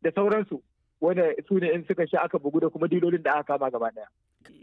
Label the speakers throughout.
Speaker 1: da sauransu, wanda su ne in suka sha aka bugu da kuma dilolin da aka kama gaba ɗaya.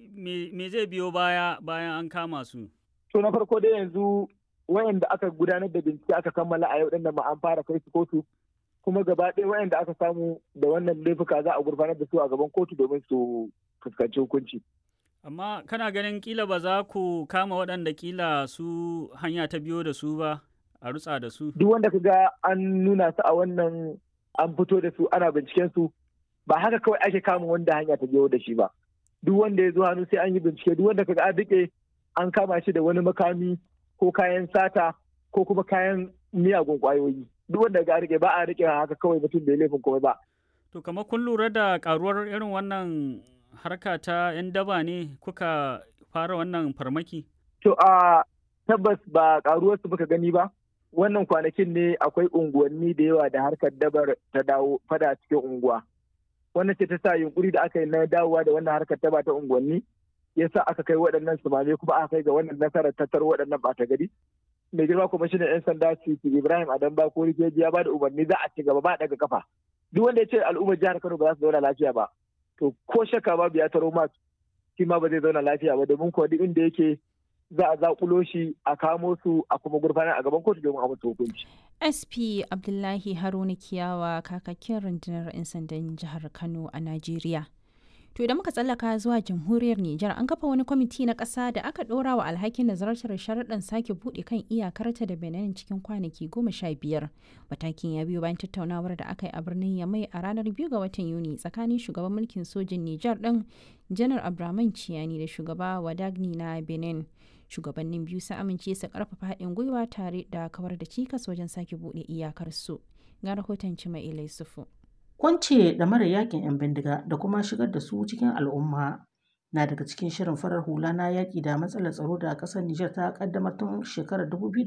Speaker 2: Me zai biyo baya bayan an kama su?
Speaker 1: To na farko dai yanzu wayanda aka gudanar da bincike aka kammala a yau ɗin nan ma an fara kai su kotu, kuma gaba ɗaya wayanda aka samu da wannan laifuka za a gurfanar da su a gaban kotu domin su fuskanci hukunci.
Speaker 2: Amma kana ganin kila ba za ku kama waɗanda kila su hanya ta biyo da su ba a rutsa da su?
Speaker 1: Duk wanda ka ga an nuna su a wannan an fito da su ana binciken su, ba haka kawai ake kama wanda hanya ta biyo da shi ba. Duk wanda ya zo hannu sai an yi bincike, duk wanda ka ga an riƙe an kama shi da wani makami ko kayan sata ko kuma kayan miyagun ƙwayoyi. Duk wanda ga riƙe ba a riƙe haka kawai mutum bai laifin komai ba.
Speaker 2: To kamar kun lura da ƙaruwar irin wannan harka ta 'yan daba ne kuka fara wannan farmaki?
Speaker 1: To a tabbas ba ƙaruwar su muka gani ba. Wannan kwanakin ne akwai unguwanni da yawa da harkar dabar ta dawo fada cikin unguwa. Wannan ce ta sa yunkuri da aka yi na dawowa da wannan harkar daba ta unguwanni ya sa aka kai waɗannan sumame kuma aka kai ga wannan nasarar tattaro waɗannan ɓata gari. Mai girma kwamishinan 'yan sanda Siti Ibrahim Adamba ko Rigeji ya ba da umarni za a ci gaba ba daga kafa. Duk wanda ya ce al'ummar jihar Kano ba za su zauna lafiya ba, to ko shakka babu ya taro ma shi ma ba zai zauna lafiya ba, domin kuwa duk inda yake za a zaƙulo shi a kamo su a kuma gurfanar a gaban kotu domin a musu hukunci.
Speaker 3: SP Abdullahi Haruna Kiyawa kakakin rundunar 'yan sandan jihar Kano a Najeriya. To idan muka tsallaka zuwa jamhuriyar Nijar, an kafa wani kwamiti na ƙasa da aka ɗora wa alhakin nazartar sharaɗin sake buɗe kan iyakarta da Benin cikin kwanaki 15. Matakin ya biyo bayan tattaunawar da aka yi a birnin Yamai a ranar 2 ga watan Yuni tsakanin shugaban mulkin sojin Nijar ɗin Janar Abdurrahman Ciyani da shugaba Wadagni na Benin. Shugabannin biyu sun amince su ƙarfafa haɗin gwiwa tare da kawar da cikas wajen sake buɗe iyakarsu. Ga rahoton Cima'ila Yusufu.
Speaker 4: Kwance da mara yakin 'yan bindiga da kuma shigar da su cikin al'umma na daga cikin shirin farar hula na yaƙi da matsalar tsaro da ƙasar Nijar ta ƙaddamar tun shekarar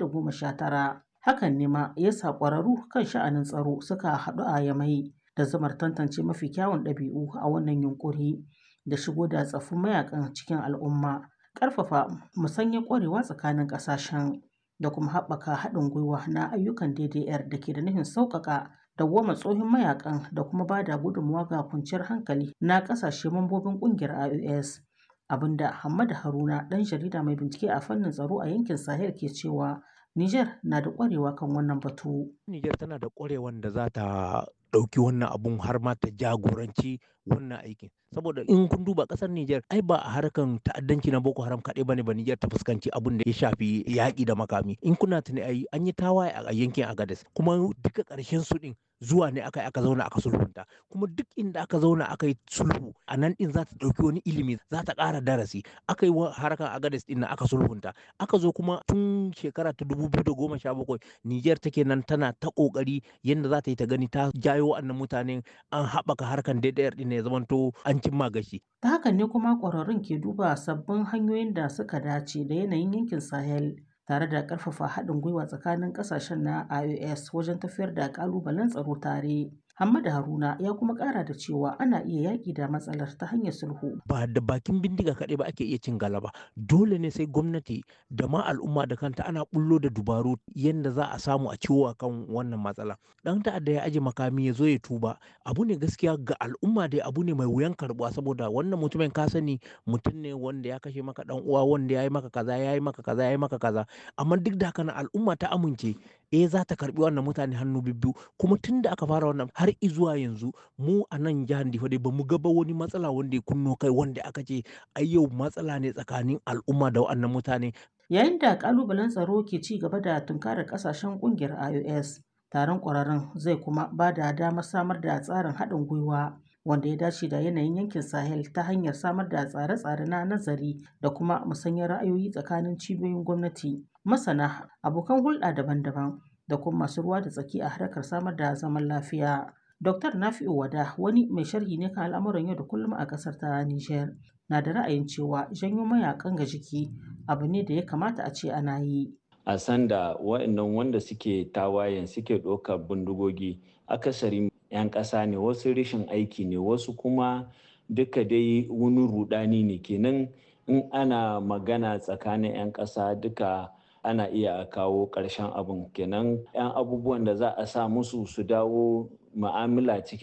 Speaker 4: 2019. Hakan ne ma ya sa ƙwararru kan sha'anin tsaro suka haɗu a Yamai da zamar tantance mafi kyawun ɗabi'u a wannan yunƙuri da shigo da tsaffin mayakan cikin al'umma, ƙarfafa musanyar ƙwarewa tsakanin ƙasashen da kuma haɓaka haɗin gwiwa na ayyukan DDR da ke da nufin sauƙaƙa dawwama tsohon mayakan da kuma ba da gudunmawa ga kwanciyar hankali na kasashe mambobin kungiyar IOS, abinda Hamad Haruna dan jarida mai bincike a fannin tsaro a yankin Sahel ke cewa Niger na da kwarewa kan wannan batu.
Speaker 5: Niger tana da kwarewan da za ta ɗauki wannan abun har ma ta jagoranci wannan aikin. Saboda in kun duba ƙasar Niger ai ba a harkan ta'addanci na Boko Haram kaɗai bane ba Niger ta fuskanci abun da ya shafi yaƙi da makami. In kuna tuni ai an yi tawaye a yankin Agadez kuma duka ƙarshen su ɗin zuwa ne aka zauna aka sulhunta, kuma duk inda aka zauna aka yi sulhu a nan din za ta ɗauki wani ilimi, za ta ƙara darasi. Aka yi harkar Agadez din aka sulhunta, aka zo kuma tun shekara ta 2017 Niger take nan tana ta ƙoƙari yadda za ta yi ta gani ta jayo wa'annan mutanen an haɓaka harkar DDR din ya zamanto an cimma gashi.
Speaker 4: Ta hakan ne kuma ƙwararrun ke duba sabbin hanyoyin da suka dace da yanayin yankin Sahel, tare da ƙarfafa haɗin gwiwa tsakanin ƙasashen na IOS wajen tafiyar da ƙalubalen tsaro tare. Hamada Haruna ya kuma ƙara da cewa ana iya yaƙi da matsalar ta hanyar sulhu.
Speaker 5: Ba da bakin bindiga kaɗai ba ake iya cin galaba. Dole ne sai gwamnati da ma al'umma da kanta ana bullo da dubaru yadda za a samu a ciwo kan wannan matsala. Ɗan ta'adda ya aje makami ya zo ya tuba. Abu ne gaskiya ga al'umma dai abu ne mai wuyan karɓuwa, saboda wannan mutumin ka sani mutum ne wanda ya kashe maka ɗan uwa, wanda ya yi maka kaza, ya yi maka kaza, ya yi maka kaza. Amma duk da haka na al'umma ta amince za ta karɓi wannan mutane hannu bibbiyu, kuma tun da aka fara wannan har izuwa yanzu mu a nan jihar Difa dai bamu ga ba wani matsala wanda ya kunno kai wanda aka ce ai yau matsala ne tsakanin al'umma da wannan mutane.
Speaker 4: Yayin da kalubalen tsaro ke ci gaba da tunkarar kasashen kungiyar IOS, taron ƙwararrun zai kuma ba da damar samar da tsarin haɗin gwiwa wanda ya dace da yanayin yankin Sahel ta hanyar samar da tsare-tsare na nazari da kuma musanyar ra'ayoyi tsakanin cibiyoyin gwamnati, masana, abokan hulɗa daban-daban da kuma masu ruwa da tsaki a harkar samar da zaman lafiya. Dr. Nafi'u Wada, wani mai sharhi ne kan al'amuran yau da kullum a ƙasar ta Nijar, na da ra'ayin cewa janyo mayakan ga jiki abu ne da ya kamata a ce ana yi.
Speaker 6: A sanda wa'annan wanda suke tawayen suke ɗaukar bindigogi akasari 'yan ƙasa ne, wasu rashin aiki ne, wasu kuma duka dai wani rudani ne. Kenan in ana magana tsakanin 'yan ƙasa duka ana iya kawo ƙarshen abin. Kenan 'yan abubuwan da za a sa musu su dawo ma'amala cikin